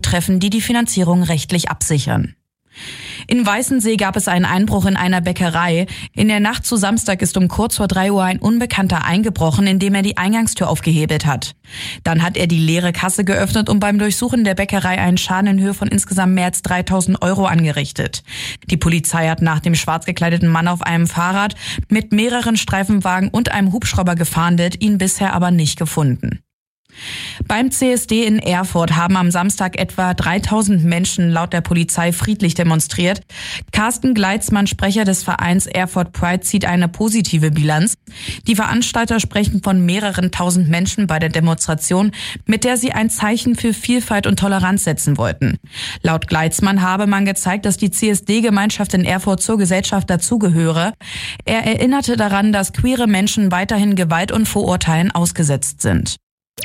treffen, die die Finanzierung rechtlich absichern. In Weißensee gab es einen Einbruch in einer Bäckerei. In der Nacht zu Samstag ist um kurz vor 3 Uhr ein Unbekannter eingebrochen, indem er die Eingangstür aufgehebelt hat. Dann hat er die leere Kasse geöffnet und beim Durchsuchen der Bäckerei einen Schaden in Höhe von insgesamt mehr als 3.000 Euro angerichtet. Die Polizei hat nach dem schwarz gekleideten Mann auf einem Fahrrad mit mehreren Streifenwagen und einem Hubschrauber gefahndet, ihn bisher aber nicht gefunden. Beim CSD in Erfurt haben am Samstag etwa 3.000 Menschen laut der Polizei friedlich demonstriert. Carsten Gleitzmann, Sprecher des Vereins Erfurt Pride, zieht eine positive Bilanz. Die Veranstalter sprechen von mehreren tausend Menschen bei der Demonstration, mit der sie ein Zeichen für Vielfalt und Toleranz setzen wollten. Laut Gleitzmann habe man gezeigt, dass die CSD-Gemeinschaft in Erfurt zur Gesellschaft dazugehöre. Er erinnerte daran, dass queere Menschen weiterhin Gewalt und Vorurteilen ausgesetzt sind.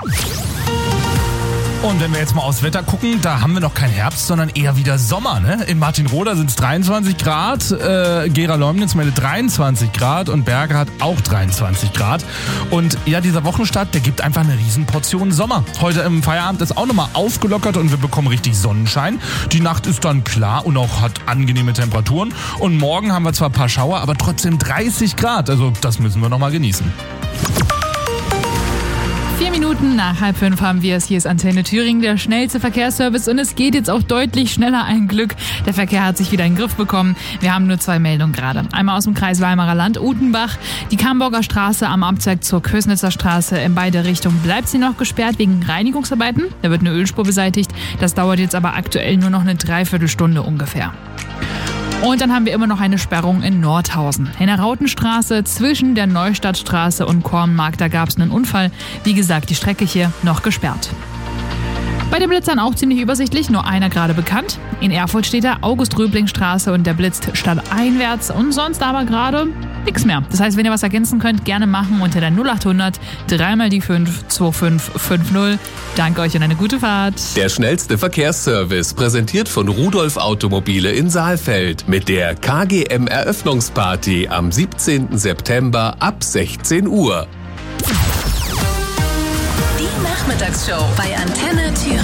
Und wenn wir jetzt mal aufs Wetter gucken, da haben wir noch keinen Herbst, sondern eher wieder Sommer. Ne? In Martinroda sind es 23 Grad, Gera Leumnitz meldet 23 Grad und Berge hat auch 23 Grad. Und ja, dieser Wochenstart, der gibt einfach eine Riesenportion Sommer. Heute im Feierabend ist auch nochmal aufgelockert und wir bekommen richtig Sonnenschein. Die Nacht ist dann klar und auch hat angenehme Temperaturen. Und morgen haben wir zwar ein paar Schauer, aber trotzdem 30 Grad. Also das müssen wir nochmal genießen. 4 Minuten nach 4:30 haben wir es. Hier ist Antenne Thüringen, der schnellste Verkehrsservice. Und es geht jetzt auch deutlich schneller, ein Glück. Der Verkehr hat sich wieder in den Griff bekommen. Wir haben nur 2 Meldungen gerade. Einmal aus dem Kreis Weimarer Land, Utenbach. Die Kamburger Straße am Abzweig zur Kösnitzer Straße. In beide Richtungen bleibt sie noch gesperrt wegen Reinigungsarbeiten. Da wird eine Ölspur beseitigt. Das dauert jetzt aber aktuell nur noch eine Dreiviertelstunde ungefähr. Und dann haben wir immer noch eine Sperrung in Nordhausen. In der Rautenstraße zwischen der Neustadtstraße und Kornmarkt, da gab es einen Unfall. Wie gesagt, die Strecke hier noch gesperrt. Bei den Blitzern auch ziemlich übersichtlich, nur einer gerade bekannt. In Erfurt steht da August-Röbling-Straße und der blitzt stadteinwärts und sonst aber gerade nichts mehr. Das heißt, wenn ihr was ergänzen könnt, gerne machen unter der 0800 3x5 2550. Danke euch und eine gute Fahrt. Der schnellste Verkehrsservice, präsentiert von Rudolf Automobile in Saalfeld mit der KGM Eröffnungsparty am 17. September ab 16 Uhr. Die Nachmittagsshow bei Antenne Thüringen.